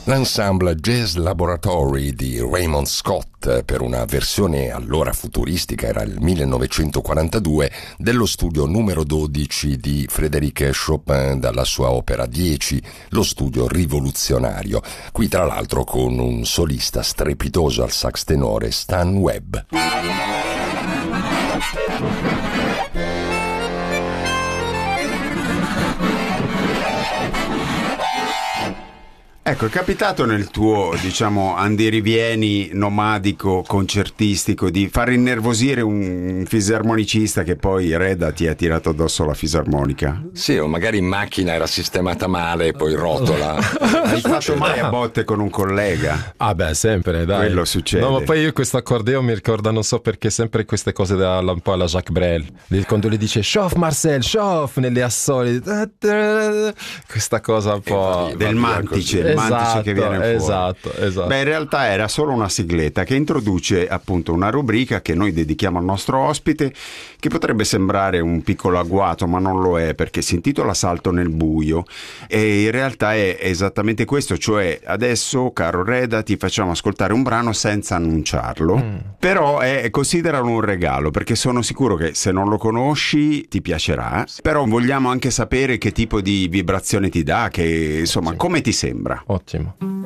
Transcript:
L'ensemble Jazz Laboratory di Raymond Scott per una versione allora futuristica, era il 1942, dello studio numero 12 di Frédéric Chopin dalla sua opera 10, lo studio rivoluzionario. Qui tra l'altro con un solista strepitoso al sax tenore, Stan Webb. Ecco, è capitato nel tuo, diciamo, andirivieni nomadico concertistico di far innervosire un fisarmonicista che poi Reda ti ha tirato addosso la fisarmonica? Sì, o magari in macchina era sistemata male e poi rotola. Hai fatto mai a botte con un collega? Ah beh, sempre, dai. Quello succede. No, ma poi io questo accordeon mi ricorda, non so perché, sempre queste cose un po' alla Jacques Brel. Quando le dice chauffe Marcel, chauffe nelle assoli. Questa cosa un po' del mantice. Esatto, che viene fuori. esatto. Beh, in realtà era solo una sigletta che introduce appunto una rubrica che noi dedichiamo al nostro ospite, che potrebbe sembrare un piccolo agguato, ma non lo è, perché si intitola Salto nel buio e in realtà è esattamente questo, cioè adesso, caro Reda, ti facciamo ascoltare un brano senza annunciarlo, però consideralo un regalo, perché sono sicuro che se non lo conosci ti piacerà, però vogliamo anche sapere che tipo di vibrazione ti dà, che insomma, come ti sembra. Ottimo.